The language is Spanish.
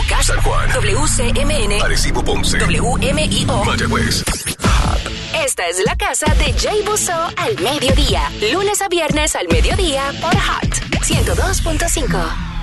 Moca, San Juan, WCMN, Arecibo, Ponce, WMIO, Mayagüez. Esta es la casa de Jay Busso al mediodía, lunes a viernes al mediodía por Hot 102.5.